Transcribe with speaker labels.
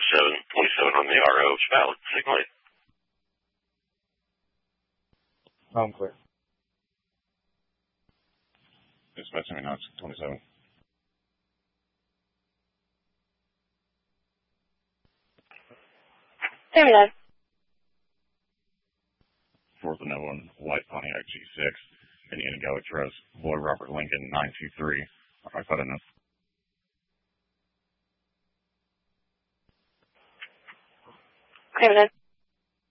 Speaker 1: 27 on the RO. It's valid. Signal 8.
Speaker 2: I'm clear.
Speaker 3: Dispatch, I mean, no, it's 27.
Speaker 4: Sammy 9.
Speaker 3: 4th and 01, White Pontiac G6, Indiana Go Express, Boy Robert Lincoln 923. I thought enough.
Speaker 4: Sammy 9.